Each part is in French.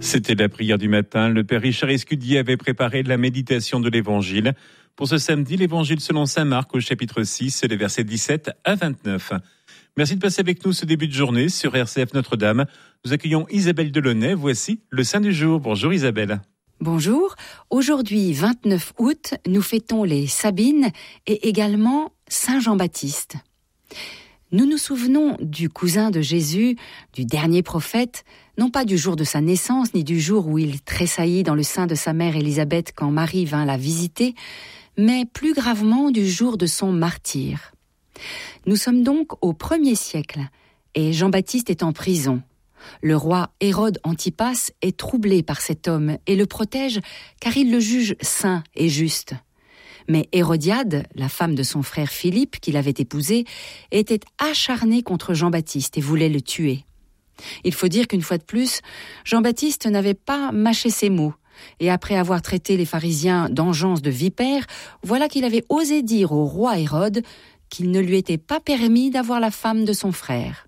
C'était la prière du matin. Le Père Richard Escudier avait préparé la méditation de l'Évangile. Pour ce samedi, l'Évangile selon saint Marc au chapitre 6, les versets 17 à 29. Merci de passer avec nous ce début de journée sur RCF Notre-Dame. Nous accueillons Isabelle Delaunay. Voici le Saint du jour. Bonjour Isabelle. Bonjour. Aujourd'hui, 29 août, nous fêtons les Sabines et également Saint Jean-Baptiste. Nous nous souvenons du cousin de Jésus, du dernier prophète, non pas du jour de sa naissance, ni du jour où il tressaillit dans le sein de sa mère Élisabeth quand Marie vint la visiter, mais plus gravement du jour de son martyre. Nous sommes donc au 1er siècle, et Jean-Baptiste est en prison. Le roi Hérode Antipas est troublé par cet homme et le protège car il le juge saint et juste. Mais Hérodiade, la femme de son frère Philippe, qu'il avait épousé, était acharnée contre Jean-Baptiste et voulait le tuer. Il faut dire qu'une fois de plus, Jean-Baptiste n'avait pas mâché ses mots, et après avoir traité les pharisiens d'engeance de vipères, voilà qu'il avait osé dire au roi Hérode qu'il ne lui était pas permis d'avoir la femme de son frère.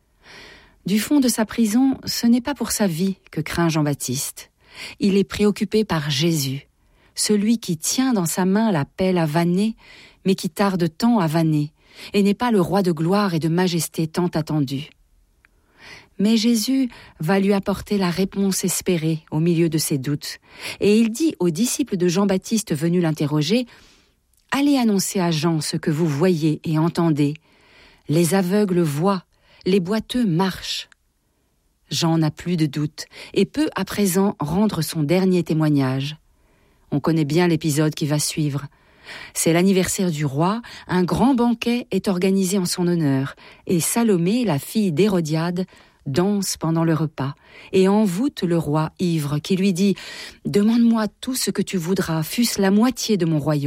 Du fond de sa prison, ce n'est pas pour sa vie que craint Jean-Baptiste. Il est préoccupé par Jésus, celui qui tient dans sa main la pelle à vanner, mais qui tarde tant à vanner, et n'est pas le roi de gloire et de majesté tant attendu. Mais Jésus va lui apporter la réponse espérée au milieu de ses doutes, et il dit aux disciples de Jean-Baptiste venus l'interroger « Allez annoncer à Jean ce que vous voyez et entendez. Les aveugles voient, les boiteux marchent. » Jean n'a plus de doute et peut à présent rendre son dernier témoignage. On connaît bien l'épisode qui va suivre. C'est l'anniversaire du roi, un grand banquet est organisé en son honneur, et Salomé, la fille d'Hérodiade, danse pendant le repas, et envoûte le roi ivre, qui lui dit « Demande-moi tout ce que tu voudras, fût-ce la moitié de mon royaume. »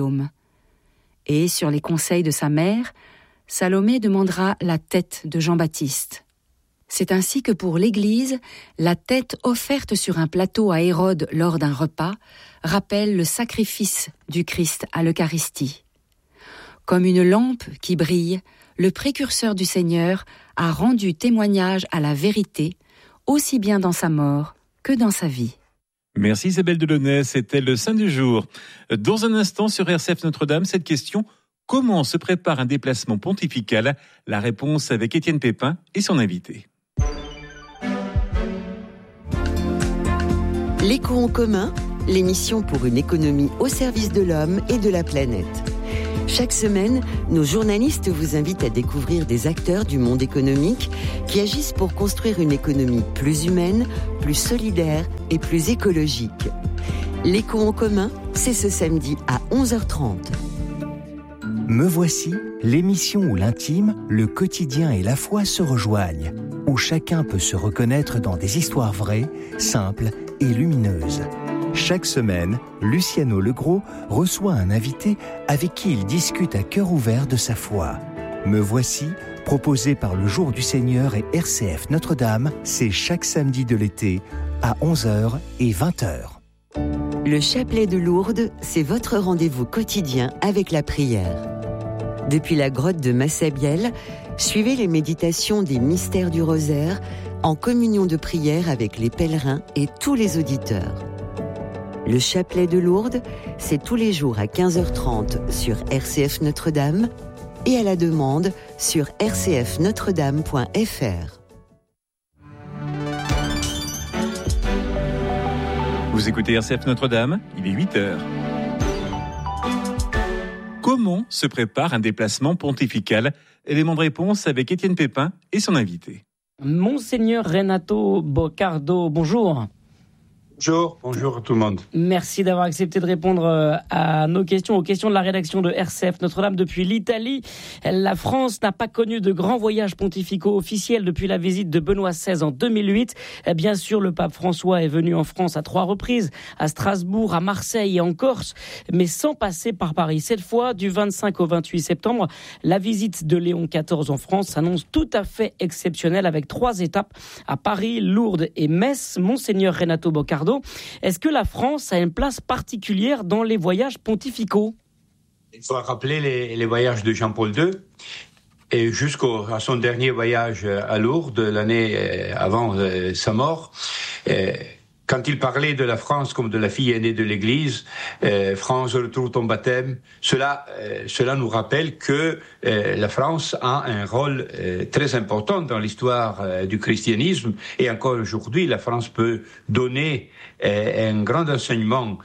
Et sur les conseils de sa mère, Salomé demandera la tête de Jean-Baptiste. C'est ainsi que pour l'Église, la tête offerte sur un plateau à Hérode lors d'un repas rappelle le sacrifice du Christ à l'Eucharistie. Comme une lampe qui brille, le précurseur du Seigneur a rendu témoignage à la vérité, aussi bien dans sa mort que dans sa vie. Merci Isabelle Delaunay, c'était le Saint du jour. Dans un instant sur RCF Notre-Dame, cette question: comment se prépare un déplacement pontifical? La réponse avec Étienne Pépin et son invité. L'écho en commun, l'émission pour une économie au service de l'homme et de la planète. Chaque semaine, nos journalistes vous invitent à découvrir des acteurs du monde économique qui agissent pour construire une économie plus humaine, plus solidaire et plus écologique. L'écho en commun, c'est ce samedi à 11h30. Me voici, l'émission où l'intime, le quotidien et la foi se rejoignent, où chacun peut se reconnaître dans des histoires vraies, simples et lumineuses. Chaque semaine, Luciano Legros reçoit un invité avec qui il discute à cœur ouvert de sa foi. Me voici, proposé par le Jour du Seigneur et RCF Notre-Dame, c'est chaque samedi de l'été à 11h et 20h. Le chapelet de Lourdes, c'est votre rendez-vous quotidien avec la prière. Depuis la grotte de Massabielle, suivez les méditations des mystères du rosaire en communion de prière avec les pèlerins et tous les auditeurs. Le chapelet de Lourdes, c'est tous les jours à 15h30 sur RCF Notre-Dame et à la demande sur rcfnotredame.fr. Vous écoutez RCF Notre-Dame, il est 8h. Comment se prépare un déplacement pontifical? Élément de réponse avec Étienne Pépin et son invité. Monseigneur Renato Boccardo, bonjour. Bonjour à tout le monde. Merci d'avoir accepté de répondre à nos questions, aux questions de la rédaction de RCF Notre-Dame depuis l'Italie. La France n'a pas connu de grands voyages pontificaux officiels depuis la visite de Benoît XVI en 2008. Bien sûr, le pape François est venu en France à 3 reprises, à Strasbourg, à Marseille et en Corse, mais sans passer par Paris. Cette fois, du 25 au 28 septembre, la visite de Léon XIV en France s'annonce tout à fait exceptionnelle avec 3 étapes à Paris, Lourdes et Metz. Monseigneur Renato Boccardo, est-ce que la France a une place particulière dans les voyages pontificaux? Il faut rappeler les voyages de Jean-Paul II et jusqu'à son dernier voyage à Lourdes l'année avant sa mort. Quand il parlait de la France comme de la fille aînée de l'Église, France, retrouve ton baptême, cela nous rappelle que la France a un rôle très important dans l'histoire du christianisme, et encore aujourd'hui, la France peut donner un grand enseignement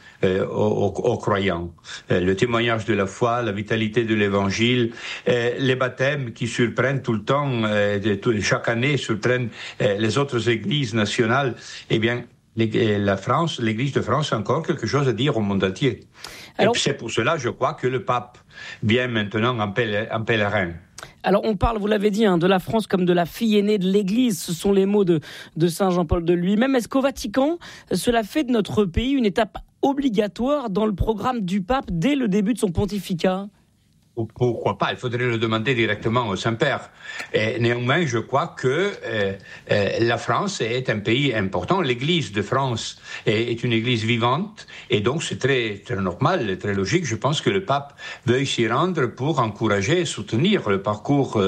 aux croyants. Le témoignage de la foi, la vitalité de l'Évangile, les baptêmes qui surprennent tout le temps, chaque année surprennent les autres églises nationales, eh bien, l'Église de France a encore quelque chose à dire au monde entier. Alors, et c'est pour cela, je crois, que le pape vient maintenant en pèlerin. Alors on parle, vous l'avez dit, de la France comme de la fille aînée de l'Église. Ce sont les mots de Saint Jean-Paul de lui-même. Est-ce qu'au Vatican, cela fait de notre pays une étape obligatoire dans le programme du pape dès le début de son pontificat ? Pourquoi pas? Il faudrait le demander directement au Saint-Père. Et néanmoins, je crois que la France est un pays important. L'Église de France est une Église vivante, et donc c'est très, très normal, très logique. Je pense que le pape veuille s'y rendre pour encourager et soutenir le parcours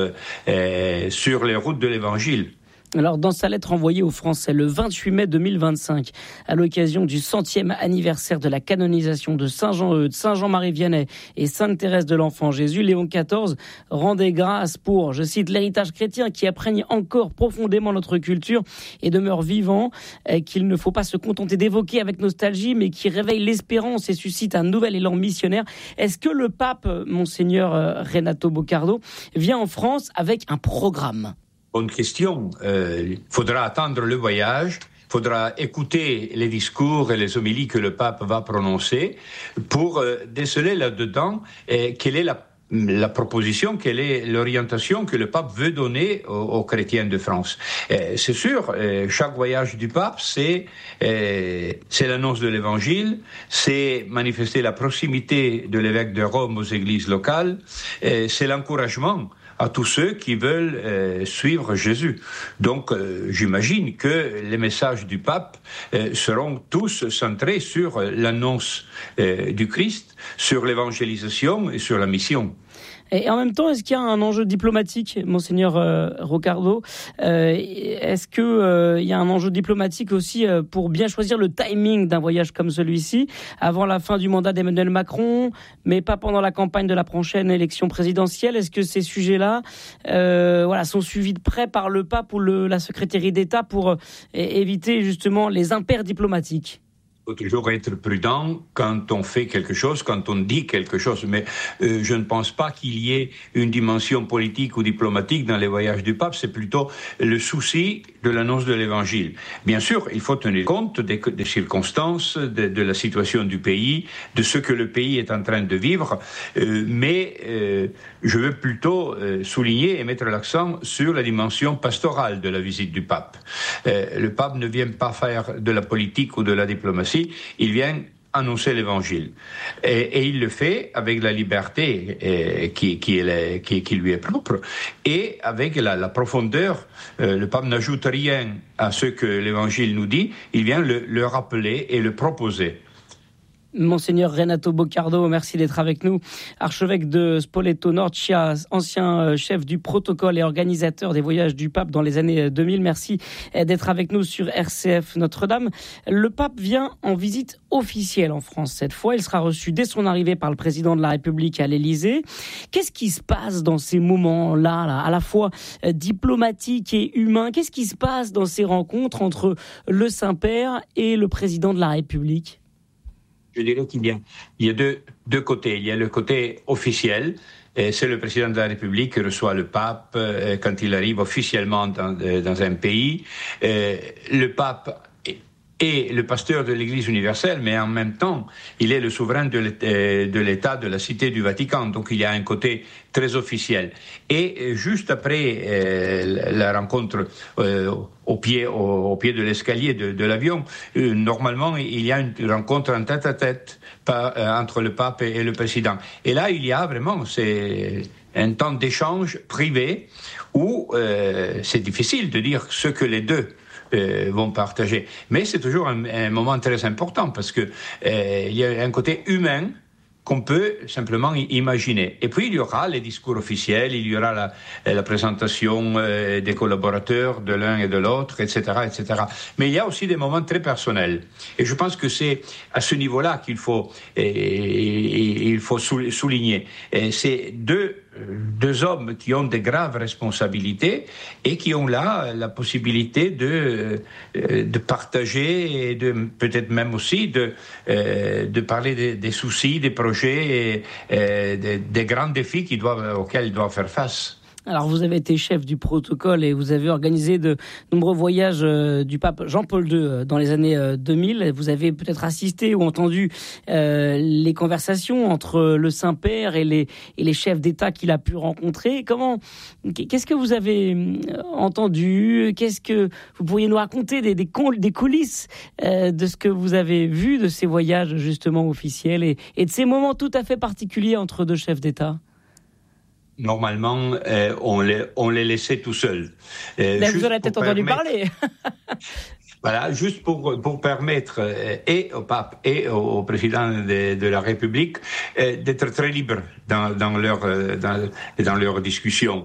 sur les routes de l'Évangile. Alors, dans sa lettre envoyée aux Français le 28 mai 2025, à l'occasion du 100e anniversaire de la canonisation de Saint Jean-Eudes, Saint Jean-Marie Vianney et Sainte Thérèse de l'Enfant Jésus, Léon XIV rendait grâce pour, je cite, l'héritage chrétien qui imprègne encore profondément notre culture et demeure vivant, qu'il ne faut pas se contenter d'évoquer avec nostalgie, mais qui réveille l'espérance et suscite un nouvel élan missionnaire. Est-ce que le pape, Monseigneur Renato Boccardo, vient en France avec un programme ? Bonne question. Il faudra attendre le voyage. Il faudra écouter les discours et les homélies que le pape va prononcer pour déceler là-dedans quelle est la proposition, quelle est l'orientation que le pape veut donner aux chrétiens de France. C'est sûr, chaque voyage du pape, c'est l'annonce de l'Évangile, c'est manifester la proximité de l'évêque de Rome aux églises locales, c'est l'encouragement à tous ceux qui veulent suivre Jésus. Donc, j'imagine que les messages du pape seront tous centrés sur l'annonce du Christ, sur l'évangélisation et sur la mission. Et en même temps, est-ce qu'il y a un enjeu diplomatique, Monseigneur Roccardo ? Est-ce qu'il y a un enjeu diplomatique aussi pour bien choisir le timing d'un voyage comme celui-ci, avant la fin du mandat d'Emmanuel Macron, mais pas pendant la campagne de la prochaine élection présidentielle ? Est-ce que ces sujets-là sont suivis de près par le pape ou la secrétaire d'État pour éviter justement les impairs diplomatiques ? Il faut toujours être prudent quand on fait quelque chose, quand on dit quelque chose. Mais je ne pense pas qu'il y ait une dimension politique ou diplomatique dans les voyages du pape. C'est plutôt le souci de l'annonce de l'Évangile. Bien sûr, il faut tenir compte des circonstances, de la situation du pays, de ce que le pays est en train de vivre. Mais je veux plutôt souligner et mettre l'accent sur la dimension pastorale de la visite du pape. Le pape ne vient pas faire de la politique ou de la diplomatie. Il vient annoncer l'Évangile. Et il le fait avec la liberté qui lui est propre et avec la profondeur. Le pape n'ajoute rien à ce que l'Évangile nous dit, il vient le rappeler et le proposer. Monseigneur Renato Boccardo, merci d'être avec nous. Archevêque de Spoleto-Norcia, ancien chef du protocole et organisateur des voyages du pape dans les années 2000. Merci d'être avec nous sur RCF Notre-Dame. Le pape vient en visite officielle en France cette fois. Il sera reçu dès son arrivée par le président de la République à l'Élysée. Qu'est-ce qui se passe dans ces moments-là, à la fois diplomatiques et humains ? Qu'est-ce qui se passe dans ces rencontres entre le Saint-Père et le président de la République ? Je dirais qu'il y a deux côtés. Il y a le côté officiel, c'est le président de la République qui reçoit le pape quand il arrive officiellement dans un pays. Le pape est le pasteur de l'Église universelle, mais en même temps, il est le souverain de l'État, de la Cité du Vatican. Donc il y a un côté très officiel. Et juste après la rencontre au pied de l'escalier de l'avion, normalement, il y a une rencontre en tête-à-tête entre le pape et le président. Et là, il y a vraiment un temps d'échange privé où c'est difficile de dire ce que les deux vont partager. Mais c'est toujours un moment très important parce que il y a un côté humain qu'on peut simplement imaginer. Et puis il y aura les discours officiels, il y aura la présentation des collaborateurs de l'un et de l'autre, etc., etc. Mais il y a aussi des moments très personnels. Et je pense que c'est à ce niveau-là qu'il faut souligner. Et c'est deux hommes qui ont de graves responsabilités et qui ont là la possibilité de partager et peut-être même aussi de parler des soucis, des projets, des grands défis auxquels ils doivent faire face. Alors, vous avez été chef du protocole et vous avez organisé de nombreux voyages du pape Jean-Paul II dans les années 2000. Vous avez peut-être assisté ou entendu les conversations entre le Saint-Père et les chefs d'État qu'il a pu rencontrer. Qu'est-ce que vous avez entendu? Qu'est-ce que vous pourriez nous raconter des coulisses de ce que vous avez vu de ces voyages justement officiels et de ces moments tout à fait particuliers entre deux chefs d'État? Normalement, on les laissait tout seuls. Mais vous en avez peut-être entendu parler. Voilà, juste pour permettre et au pape et au président de la République d'être très libres dans leur discussion.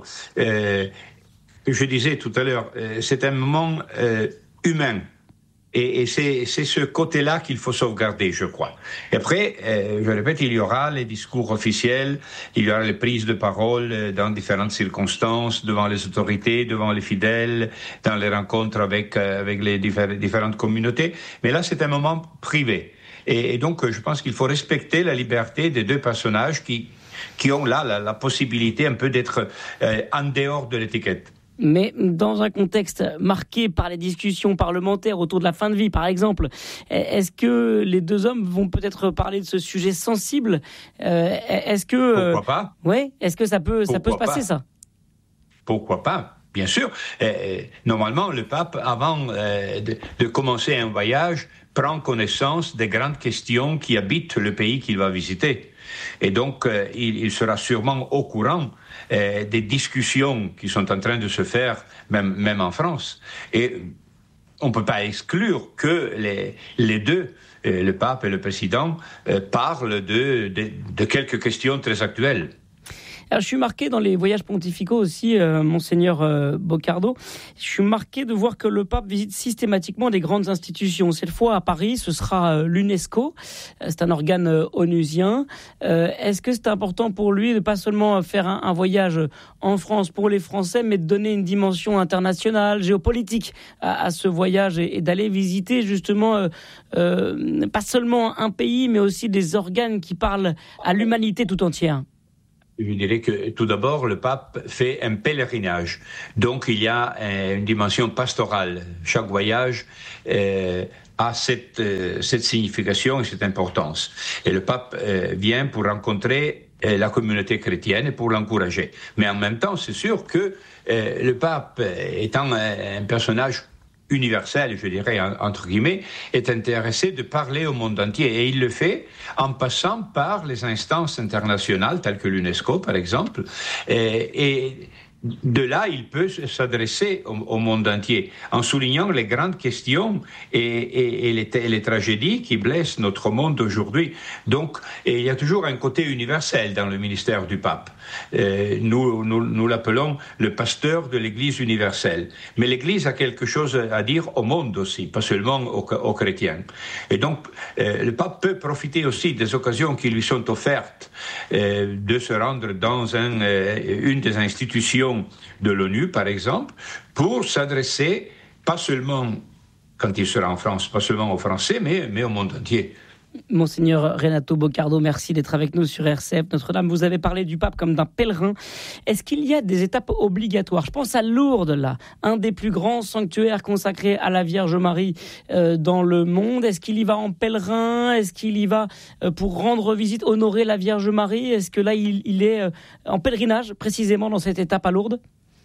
Je disais tout à l'heure, c'est un moment humain. Et c'est ce côté-là qu'il faut sauvegarder, je crois. Et après, je répète, il y aura les discours officiels, il y aura les prises de parole dans différentes circonstances, devant les autorités, devant les fidèles, dans les rencontres avec les différentes communautés. Mais là, c'est un moment privé. Et donc, je pense qu'il faut respecter la liberté des deux personnages qui ont là la possibilité un peu d'être en dehors de l'étiquette. Mais dans un contexte marqué par les discussions parlementaires autour de la fin de vie, par exemple, est-ce que les deux hommes vont peut-être parler de ce sujet sensible? Est-ce que pourquoi pas? Ouais, est-ce que ça peut se passer, ça? Pourquoi pas? Bien sûr. Normalement, le pape, avant de commencer un voyage, prend connaissance des grandes questions qui habitent le pays qu'il va visiter. Et donc, il sera sûrement au courant des discussions qui sont en train de se faire, même en France. Et on ne peut pas exclure que les deux, le pape et le président, parlent de quelques questions très actuelles. Alors, je suis marqué dans les voyages pontificaux aussi, Monseigneur Boccardo. Je suis marqué de voir que le pape visite systématiquement des grandes institutions. Cette fois à Paris, ce sera l'UNESCO. C'est un organe onusien. Est-ce que c'est important pour lui de pas seulement faire un voyage en France pour les Français, mais de donner une dimension internationale, géopolitique à ce voyage et d'aller visiter justement pas seulement un pays, mais aussi des organes qui parlent à l'humanité tout entière? Je dirais que tout d'abord, le pape fait un pèlerinage. Donc, il y a une dimension pastorale. Chaque voyage a cette signification et cette importance. Et le pape vient pour rencontrer la communauté chrétienne et pour l'encourager. Mais en même temps, c'est sûr que le pape, étant un personnage universel, je dirais, entre guillemets, est intéressé de parler au monde entier. Et il le fait en passant par les instances internationales, telles que l'UNESCO, par exemple. Et de là, il peut s'adresser au monde entier en soulignant les grandes questions et les tragédies qui blessent notre monde aujourd'hui. Donc, il y a toujours un côté universel dans le ministère du pape. Nous l'appelons le pasteur de l'Église universelle. Mais l'Église a quelque chose à dire au monde aussi, pas seulement aux chrétiens. Et donc, le pape peut profiter aussi des occasions qui lui sont offertes de se rendre dans une des institutions de l'ONU, par exemple, pour s'adresser, pas seulement, quand il sera en France, pas seulement aux Français, mais au monde entier. Monseigneur Renato Boccardo, merci d'être avec nous sur RCF Notre-Dame. Vous avez parlé du pape comme d'un pèlerin. Est-ce qu'il y a des étapes obligatoires? Je pense à Lourdes, là, un des plus grands sanctuaires consacrés à la Vierge Marie dans le monde. Est-ce qu'il y va en pèlerin? Est-ce qu'il y va pour rendre visite, honorer la Vierge Marie? Est-ce que là, il est en pèlerinage, précisément, dans cette étape à Lourdes?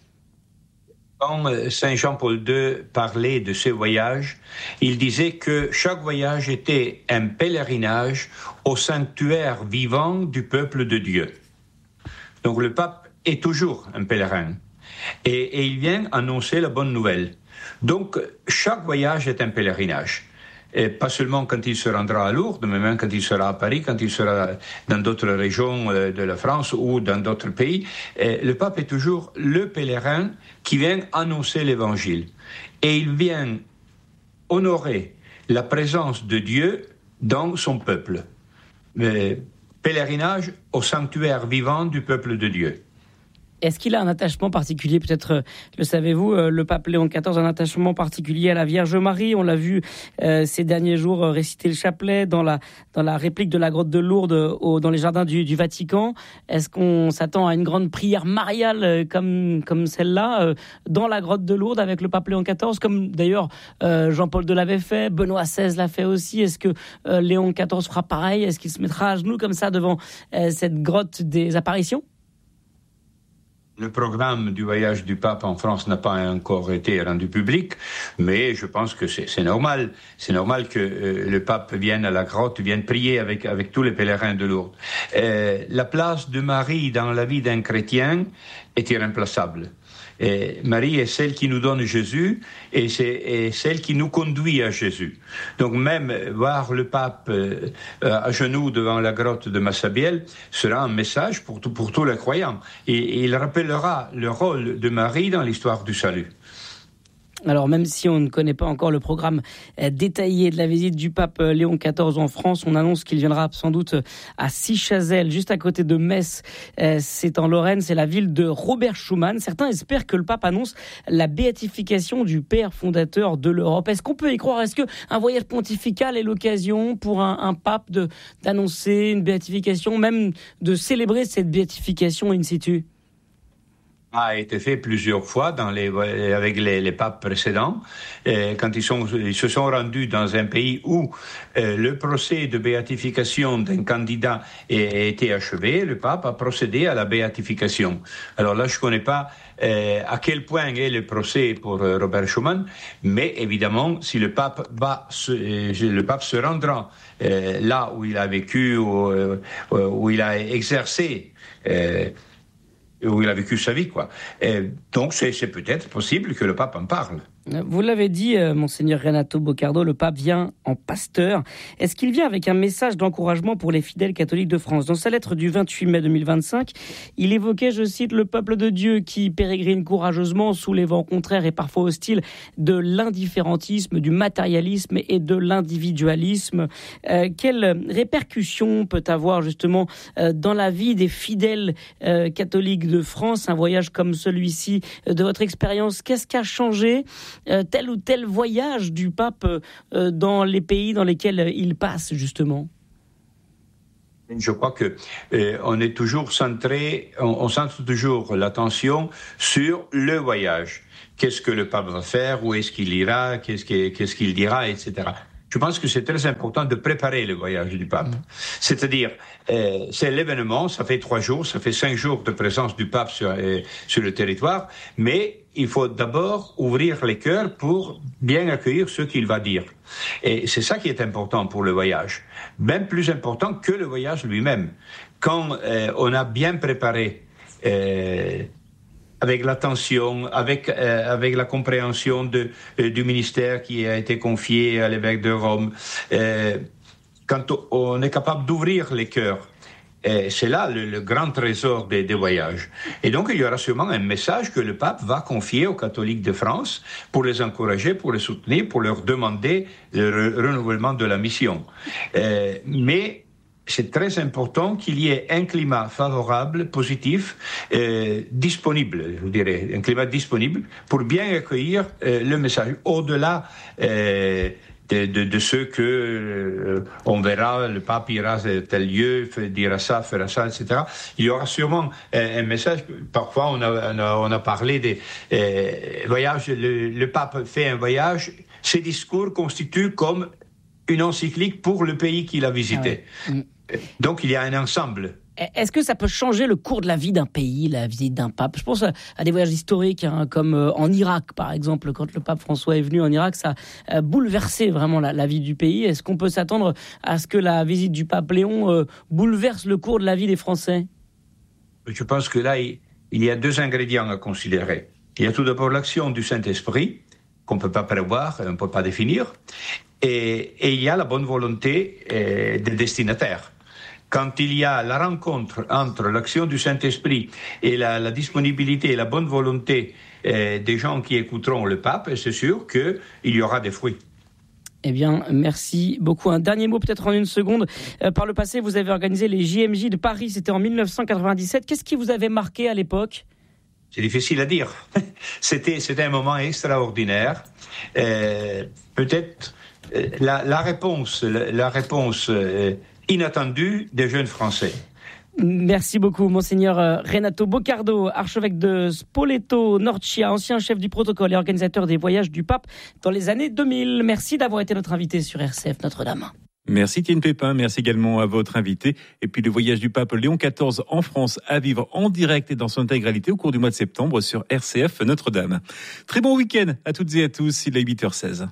Quand Saint Jean-Paul II parlait de ses voyages, il disait que chaque voyage était un pèlerinage au sanctuaire vivant du peuple de Dieu. Donc le pape est toujours un pèlerin et il vient annoncer la bonne nouvelle. Donc chaque voyage est un pèlerinage. et pas seulement quand il se rendra à Lourdes, mais même quand il sera à Paris, quand il sera dans d'autres régions de la France ou dans d'autres pays. Le pape est toujours le pèlerin qui vient annoncer l'Évangile. Et il vient honorer la présence de Dieu dans son peuple. Pèlerinage au sanctuaire vivant du peuple de Dieu. Est-ce qu'il a un attachement particulier, peut-être le savez-vous, le pape Léon XIV a un attachement particulier à la Vierge Marie. On l'a vu ces derniers jours réciter le chapelet dans la réplique de la grotte de Lourdes dans les jardins du Vatican. Est-ce qu'on s'attend à une grande prière mariale comme celle-là dans la grotte de Lourdes avec le pape Léon XIV, comme d'ailleurs Jean-Paul II l'avait fait, Benoît XVI l'a fait aussi. Est-ce que Léon XIV fera pareil? Est-ce qu'il se mettra à genoux comme ça devant cette grotte des apparitions? Le programme du voyage du pape en France n'a pas encore été rendu public, mais je pense que c'est normal. C'est normal que le pape vienne à la grotte, vienne prier avec tous les pèlerins de Lourdes. La place de Marie dans la vie d'un chrétien est irremplaçable. Et Marie est celle qui nous donne Jésus et c'est celle qui nous conduit à Jésus. Donc même voir le pape à genoux devant la grotte de Massabielle sera un message pour tous les croyants. Et il rappellera le rôle de Marie dans l'histoire du salut. Alors même si on ne connaît pas encore le programme détaillé de la visite du pape Léon XIV en France, on annonce qu'il viendra sans doute à Sichazel, juste à côté de Metz. C'est en Lorraine, c'est la ville de Robert Schuman. Certains espèrent que le pape annonce la béatification du père fondateur de l'Europe. Est-ce qu'on peut y croire? Est-ce qu'un voyage pontifical est l'occasion pour un pape d'annoncer une béatification, même de célébrer cette béatification in situ? A été fait plusieurs fois avec les papes précédents, quand ils se sont rendus dans un pays où le procès de béatification d'un candidat a été achevé, le pape a procédé à la béatification. Alors là, je ne connais pas à quel point est le procès pour Robert Schuman, mais évidemment, si le pape se rendra là où il a vécu, où il a exercé, où il a vécu sa vie, quoi. Donc c'est peut-être possible que le pape en parle. Vous l'avez dit, Monseigneur Renato Boccardo, le pape vient en pasteur. Est-ce qu'il vient avec un message d'encouragement pour les fidèles catholiques de France? Dans sa lettre du 28 mai 2025, il évoquait, je cite, le peuple de Dieu qui pérégrine courageusement sous les vents contraires et parfois hostiles de l'indifférentisme, du matérialisme et de l'individualisme. Quelle répercussion peut avoir justement dans la vie des fidèles catholiques de France un voyage comme celui-ci? De votre expérience, qu'est-ce qui a changé tel ou tel voyage du pape dans les pays dans lesquels il passe, justement? Je crois que on est toujours centré, on centre toujours l'attention sur le voyage. Qu'est-ce que le pape va faire? Où est-ce qu'il ira? Qu'est-ce qu'il dira? Etc. Je pense que c'est très important de préparer le voyage du pape. C'est-à-dire, c'est l'événement, ça fait 3 jours, ça fait 5 jours de présence du pape sur le territoire, mais il faut d'abord ouvrir les cœurs pour bien accueillir ce qu'il va dire. Et c'est ça qui est important pour le voyage, même plus important que le voyage lui-même. Quand on a bien préparé avec l'attention, avec la compréhension du ministère qui a été confié à l'évêque de Rome. Quand on est capable d'ouvrir les cœurs, c'est là le grand trésor des voyages. Et donc, il y aura sûrement un message que le pape va confier aux catholiques de France pour les encourager, pour les soutenir, pour leur demander le renouvellement de la mission. Mais c'est très important qu'il y ait un climat favorable, positif, disponible, je dirais, un climat disponible pour bien accueillir le message. Au-delà de ceux que on verra, le pape ira à tel lieu, dira ça, fera ça, etc. Il y aura sûrement un message. Parfois, on a parlé des voyages. Le pape fait un voyage. Ses discours constituent comme une encyclique pour le pays qu'il a visité. Ah oui. Donc, il y a un ensemble. Est-ce que ça peut changer le cours de la vie d'un pays, la visite d'un pape? Je pense à des voyages historiques, comme en Irak, par exemple. Quand le pape François est venu en Irak, ça a bouleversé vraiment la vie du pays. Est-ce qu'on peut s'attendre à ce que la visite du pape Léon bouleverse le cours de la vie des Français? Je pense que là, il y a 2 ingrédients à considérer. Il y a tout d'abord l'action du Saint-Esprit, qu'on ne peut pas prévoir, on ne peut pas définir. et il y a la bonne volonté des destinataires. Quand il y a la rencontre entre l'action du Saint-Esprit et la disponibilité et la bonne volonté des gens qui écouteront le pape, c'est sûr qu'il y aura des fruits. Eh bien, merci beaucoup. Un dernier mot, peut-être en une seconde. Par le passé, vous avez organisé les JMJ de Paris, c'était en 1997. Qu'est-ce qui vous avait marqué à l'époque ? C'est difficile à dire. C'était un moment extraordinaire. Peut-être la réponse inattendue des jeunes Français. Merci beaucoup, Monseigneur Renato Boccardo, archevêque de Spoleto-Norcia, ancien chef du protocole et organisateur des voyages du pape dans les années 2000. Merci d'avoir été notre invité sur RCF Notre-Dame. Merci Tienne Pépin, merci également à votre invité. Et puis le voyage du pape Léon XIV en France à vivre en direct et dans son intégralité au cours du mois de septembre sur RCF Notre-Dame. Très bon week-end à toutes et à tous, il est 8h16.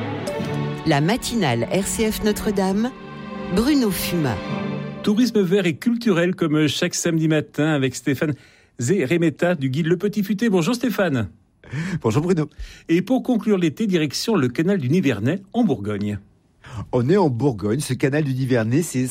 La matinale RCF Notre-Dame, Bruno Fumat. Tourisme vert et culturel comme chaque samedi matin avec Stéphane Zeremeta du guide Le Petit Futé. Bonjour Stéphane. Bonjour Bruno. Et pour conclure l'été, direction le canal du Nivernais en Bourgogne. On est en Bourgogne. Ce canal du Nivernais, c'est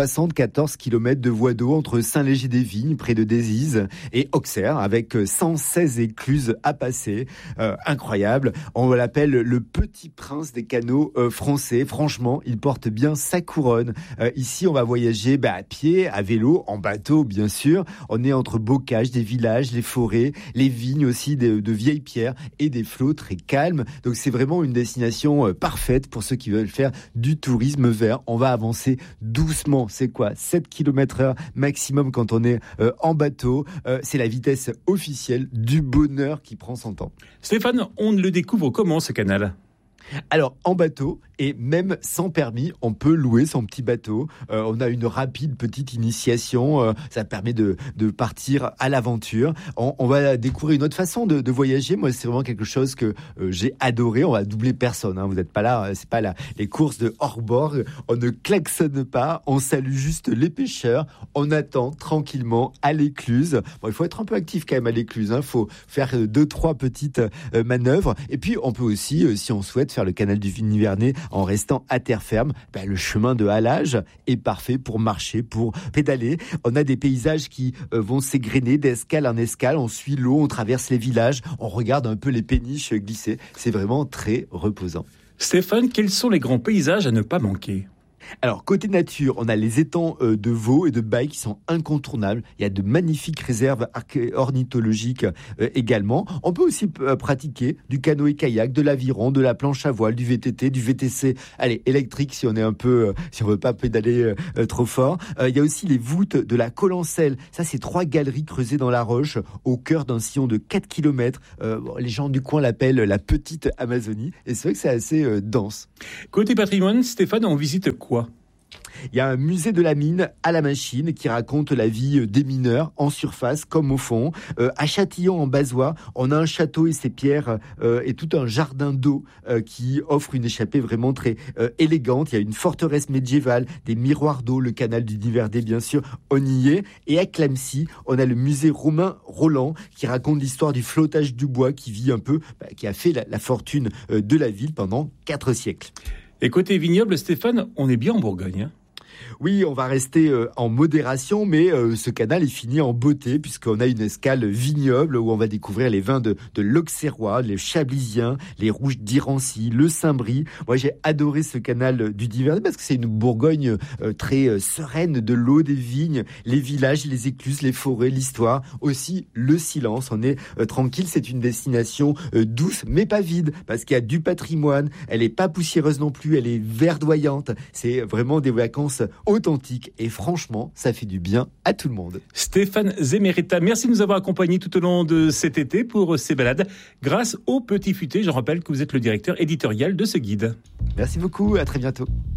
174 km de voie d'eau entre Saint-Léger-des-Vignes, près de Dézize, et Auxerre, avec 116 écluses à passer. Incroyable. On l'appelle le petit prince des canaux français. Franchement, il porte bien sa couronne. Ici, on va voyager à pied, à vélo, en bateau, bien sûr. On est entre bocages, des villages, les forêts, les vignes aussi, de vieilles pierres et des flots très calmes. Donc, c'est vraiment une destination parfaite pour ceux qui veulent faire du tourisme vert. On va avancer doucement. C'est quoi ? 7 km/h maximum quand on est en bateau. C'est la vitesse officielle du bonheur qui prend son temps. Stéphane, on le découvre comment ce canal ? Alors, en bateau, et même sans permis, on peut louer son petit bateau. On a une rapide petite initiation. Ça permet de partir à l'aventure. On va découvrir une autre façon de voyager. Moi, c'est vraiment quelque chose que j'ai adoré. On va doubler personne. Vous n'êtes pas là. C'est pas les courses de hors-bord. On ne klaxonne pas. On salue juste les pêcheurs. On attend tranquillement à l'écluse. Bon, il faut être un peu actif quand même à l'écluse. Il faut faire 2-3 petites manœuvres. Et puis, on peut aussi, si on souhaite, faire le canal du Nivernais en restant à terre ferme. Le chemin de halage est parfait pour marcher, pour pédaler. On a des paysages qui vont s'égrener d'escale en escale. On suit l'eau, on traverse les villages, on regarde un peu les péniches glisser. C'est vraiment très reposant. Stéphane, quels sont les grands paysages à ne pas manquer ? Alors, côté nature, on a les étangs de veaux et de bailles qui sont incontournables. Il y a de magnifiques réserves ornithologiques également. On peut aussi pratiquer du canoë-kayak, de l'aviron, de la planche à voile, du VTT, du VTC. Allez, électrique si on est si on veut pas pédaler trop fort. Il y a aussi les voûtes de la Colancelle. Ça, c'est 3 galeries creusées dans la roche au cœur d'un sillon de 4 km. Les gens du coin l'appellent la petite Amazonie. Et c'est vrai que c'est assez dense. Côté patrimoine, Stéphane, on visite quoi ? Il y a un musée de la mine à la machine qui raconte la vie des mineurs en surface comme au fond. À Châtillon en Bazois, on a un château et ses pierres et tout un jardin d'eau qui offre une échappée vraiment très élégante. Il y a une forteresse médiévale, des miroirs d'eau, le canal du Nivernais bien sûr, on y est. Et à Clamecy, on a le musée Romain Roland qui raconte l'histoire du flottage du bois qui vit un peu, qui a fait la fortune de la ville pendant 4 siècles. Et côté vignoble, Stéphane, on est bien en Bourgogne. Oui, on va rester en modération, mais ce canal est fini en beauté puisqu'on a une escale vignoble où on va découvrir les vins de l'Auxerrois, les Chablisiens, les Rouges d'Irancy, le Saint-Brie. Moi, j'ai adoré ce canal du Nivernais parce que c'est une Bourgogne très sereine, de l'eau, des vignes, les villages, les écluses, les forêts, l'histoire, aussi le silence. On est tranquille, c'est une destination douce, mais pas vide parce qu'il y a du patrimoine. Elle est pas poussiéreuse non plus, elle est verdoyante. C'est vraiment des vacances authentique et franchement, ça fait du bien à tout le monde. Stéphane Zemereta, merci de nous avoir accompagnés tout au long de cet été pour ces balades grâce au Petit Futé. Je rappelle que vous êtes le directeur éditorial de ce guide. Merci beaucoup, à très bientôt.